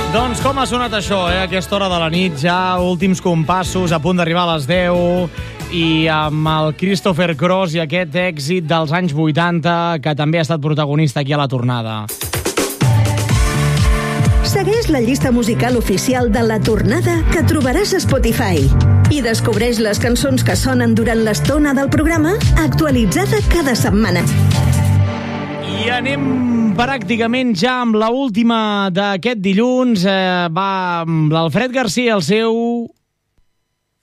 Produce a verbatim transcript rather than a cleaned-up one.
Doncs com ha sonat això, eh? A aquesta hora de la nit, ja últims compassos, a punt d'arribar a les deu, i amb el Christopher Cross i aquest èxit dels anys vuitanta, que també ha estat protagonista aquí a la tornada. Segueix la llista musical oficial de La Tornada que trobaràs a Spotify i descobreix les cançons que sonen durant l'estona del programa, actualitzada cada setmana. I anem pràcticament ja amb la última d'aquest dilluns. Eh, va amb l'Alfred Garcia, el seu